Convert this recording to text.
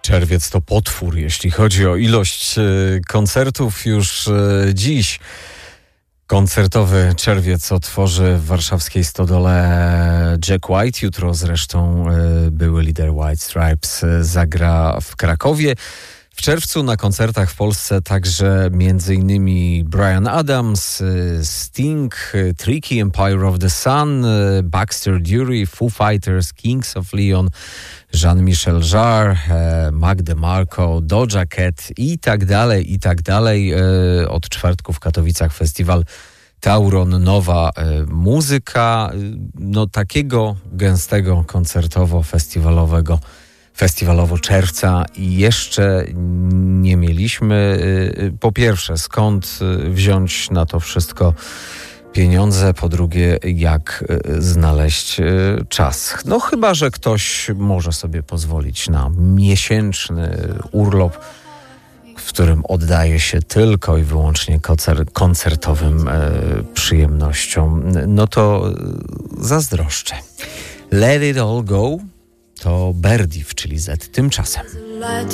Czerwiec to potwór, jeśli chodzi o ilość koncertów. Już dziś koncertowy czerwiec otworzy w warszawskiej Stodole Jack White. Jutro zresztą były lider White Stripes zagra w Krakowie. W czerwcu na koncertach w Polsce także m.in. Bryan Adams, Sting, Tricky, Empire of the Sun, Baxter Dury, Foo Fighters, Kings of Leon, Jean-Michel Jarre, Mac DeMarco, Doja Cat i tak dalej. Od czwartku w Katowicach festiwal Tauron Nowa Muzyka. No takiego gęstego koncertowo czerwca jeszcze nie mieliśmy. Po pierwsze, skąd wziąć na to wszystko pieniądze? Po drugie, jak znaleźć czas? No chyba, że ktoś może sobie pozwolić na miesięczny urlop, w którym oddaje się tylko i wyłącznie koncertowym przyjemnościom. No to zazdroszczę. Let It All Go to Birdie w Chili Z tymczasem.